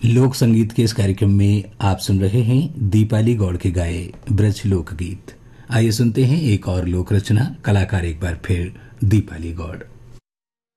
लोक संगीत के इस कार्यक्रम में आप सुन रहे हैं दीपाली गौड़ के गाए ब्रज लोकगीत। आइए सुनते हैं एक और लोक रचना, कलाकार एक बार फिर दीपाली गौड़।